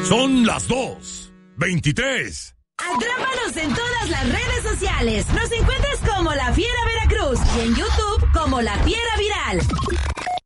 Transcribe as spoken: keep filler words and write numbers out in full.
Son las dos veintitrés. Atrápanos en todas las redes sociales. Nos encuentras como La Fiera Veracruz y en YouTube como La Fiera Viral.